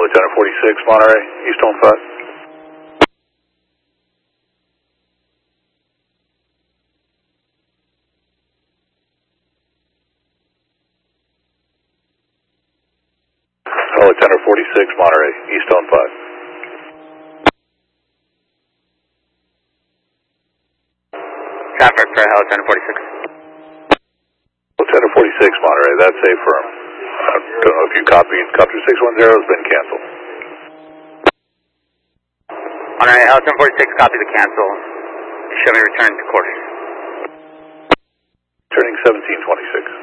Lieutenant 46, Monterey, East on 5. Lieutenant 46, Monterey, East on 5. Traffic for Lieutenant 46. Lieutenant 46, Monterey, that's a firm. I don't know if you copied. Copter 610 has been canceled. Monterey, Lieutenant 46, copy the cancel. Show me return to quarters. Turning 1726.